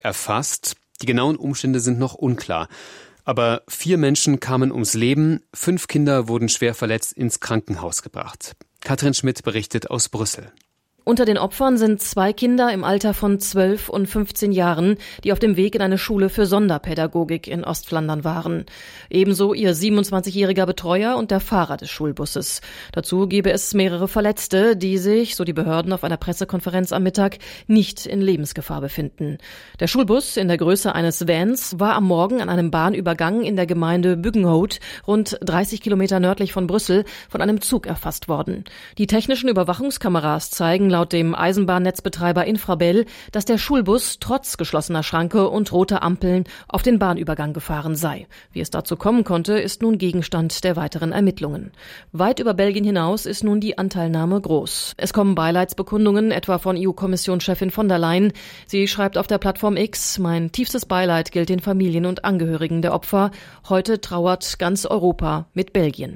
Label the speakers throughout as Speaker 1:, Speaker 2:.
Speaker 1: erfasst. Die genauen Umstände sind noch unklar. Aber 4 Menschen kamen ums Leben, 5 Kinder wurden schwer verletzt ins Krankenhaus gebracht. Katrin Schmidt berichtet aus Brüssel.
Speaker 2: Unter den Opfern sind 2 Kinder im Alter von 12 und 15 Jahren, die auf dem Weg in eine Schule für Sonderpädagogik in Ostflandern waren. Ebenso ihr 27-jähriger Betreuer und der Fahrer des Schulbusses. Dazu gebe es mehrere Verletzte, die sich, so die Behörden auf einer Pressekonferenz am Mittag, nicht in Lebensgefahr befinden. Der Schulbus in der Größe eines Vans war am Morgen an einem Bahnübergang in der Gemeinde Buggenhout, rund 30 Kilometer nördlich von Brüssel, von einem Zug erfasst worden. Die technischen Überwachungskameras zeigen laut dem Eisenbahnnetzbetreiber Infrabel, dass der Schulbus trotz geschlossener Schranke und roter Ampeln auf den Bahnübergang gefahren sei. Wie es dazu kommen konnte, ist nun Gegenstand der weiteren Ermittlungen. Weit über Belgien hinaus ist nun die Anteilnahme groß. Es kommen Beileidsbekundungen, etwa von EU-Kommissionschefin von der Leyen. Sie schreibt auf der Plattform X: Mein tiefstes Beileid gilt den Familien und Angehörigen der Opfer. Heute trauert ganz Europa mit Belgien.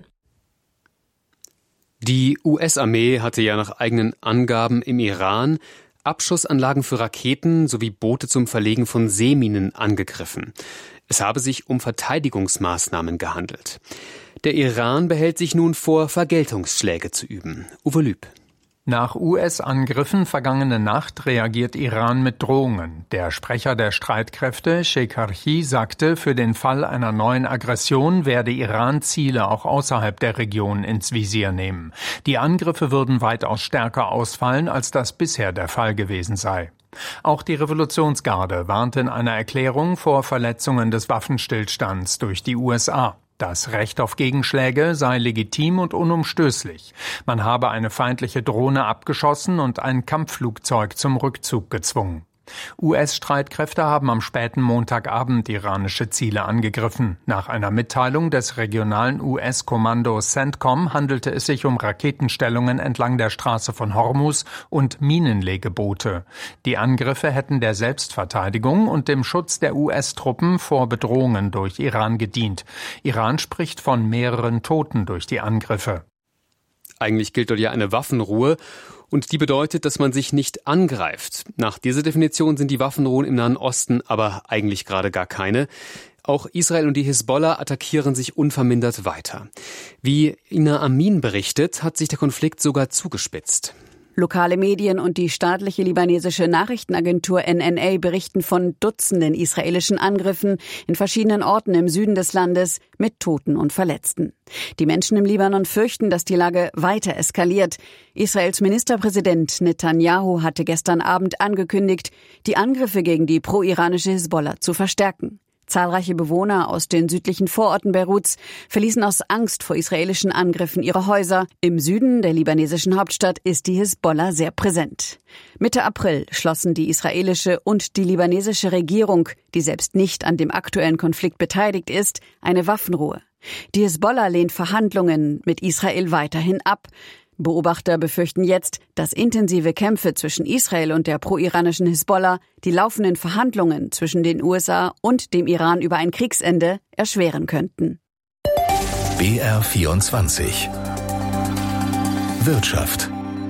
Speaker 1: Die US-Armee hatte ja nach eigenen Angaben im Iran Abschussanlagen für Raketen sowie Boote zum Verlegen von Seeminen angegriffen. Es habe sich um Verteidigungsmaßnahmen gehandelt. Der Iran behält sich nun vor, Vergeltungsschläge zu üben. Uwe Lüb.
Speaker 3: Nach US-Angriffen vergangene Nacht reagiert Iran mit Drohungen. Der Sprecher der Streitkräfte, Shekarchi, sagte, für den Fall einer neuen Aggression werde Iran Ziele auch außerhalb der Region ins Visier nehmen. Die Angriffe würden weitaus stärker ausfallen, als das bisher der Fall gewesen sei. Auch die Revolutionsgarde warnte in einer Erklärung vor Verletzungen des Waffenstillstands durch die USA. Das Recht auf Gegenschläge sei legitim und unumstößlich. Man habe eine feindliche Drohne abgeschossen und ein Kampfflugzeug zum Rückzug gezwungen. US-Streitkräfte haben am späten Montagabend iranische Ziele angegriffen. Nach einer Mitteilung des regionalen US-Kommandos CENTCOM handelte es sich um Raketenstellungen entlang der Straße von Hormuz und Minenlegeboote. Die Angriffe hätten der Selbstverteidigung und dem Schutz der US-Truppen vor Bedrohungen durch Iran gedient. Iran spricht von mehreren Toten durch die Angriffe.
Speaker 1: Eigentlich gilt dort ja eine Waffenruhe. Und die bedeutet, dass man sich nicht angreift. Nach dieser Definition sind die Waffenruhen im Nahen Osten aber eigentlich gerade gar keine. Auch Israel und die Hisbollah attackieren sich unvermindert weiter. Wie Ina Amin berichtet, hat sich der Konflikt sogar zugespitzt.
Speaker 4: Lokale Medien und die staatliche libanesische Nachrichtenagentur NNA berichten von Dutzenden israelischen Angriffen in verschiedenen Orten im Süden des Landes mit Toten und Verletzten. Die Menschen im Libanon fürchten, dass die Lage weiter eskaliert. Israels Ministerpräsident Netanyahu hatte gestern Abend angekündigt, die Angriffe gegen die pro-iranische Hisbollah zu verstärken. Zahlreiche Bewohner aus den südlichen Vororten Beiruts verließen aus Angst vor israelischen Angriffen ihre Häuser. Im Süden der libanesischen Hauptstadt ist die Hisbollah sehr präsent. Mitte April schlossen die israelische und die libanesische Regierung, die selbst nicht an dem aktuellen Konflikt beteiligt ist, eine Waffenruhe. Die Hisbollah lehnt Verhandlungen mit Israel weiterhin ab. Beobachter befürchten jetzt, dass intensive Kämpfe zwischen Israel und der pro-iranischen Hisbollah die laufenden Verhandlungen zwischen den USA und dem Iran über ein Kriegsende erschweren könnten.
Speaker 5: BR24 Wirtschaft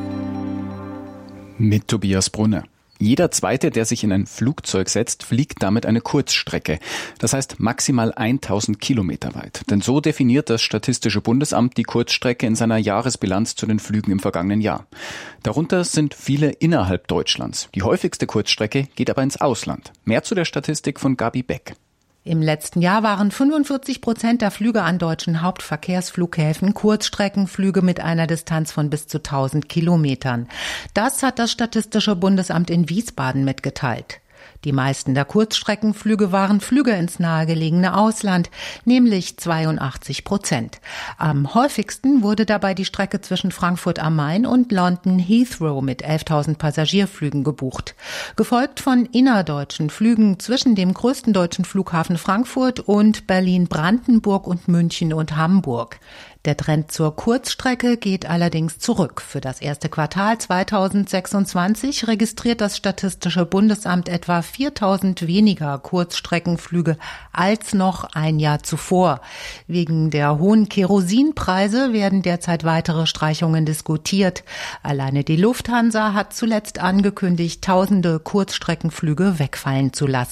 Speaker 6: mit Tobias Brunner. Jeder Zweite, der sich in ein Flugzeug setzt, fliegt damit eine Kurzstrecke. Das heißt maximal 1000 Kilometer weit. Denn so definiert das Statistische Bundesamt die Kurzstrecke in seiner Jahresbilanz zu den Flügen im vergangenen Jahr. Darunter sind viele innerhalb Deutschlands. Die häufigste Kurzstrecke geht aber ins Ausland. Mehr zu der Statistik von Gabi Beck.
Speaker 7: Im letzten Jahr waren 45% der Flüge an deutschen Hauptverkehrsflughäfen Kurzstreckenflüge mit einer Distanz von bis zu 1000 Kilometern. Das hat das Statistische Bundesamt in Wiesbaden mitgeteilt. Die meisten der Kurzstreckenflüge waren Flüge ins nahegelegene Ausland, nämlich 82%. Am häufigsten wurde dabei die Strecke zwischen Frankfurt am Main und London Heathrow mit 11.000 Passagierflügen gebucht. Gefolgt von innerdeutschen Flügen zwischen dem größten deutschen Flughafen Frankfurt und Berlin, Brandenburg und München und Hamburg. Der Trend zur Kurzstrecke geht allerdings zurück. Für das erste Quartal 2026 registriert das Statistische Bundesamt etwa 4.000 weniger Kurzstreckenflüge als noch ein Jahr zuvor. Wegen der hohen Kerosinpreise werden derzeit weitere Streichungen diskutiert. Alleine die Lufthansa hat zuletzt angekündigt, tausende Kurzstreckenflüge wegfallen zu lassen.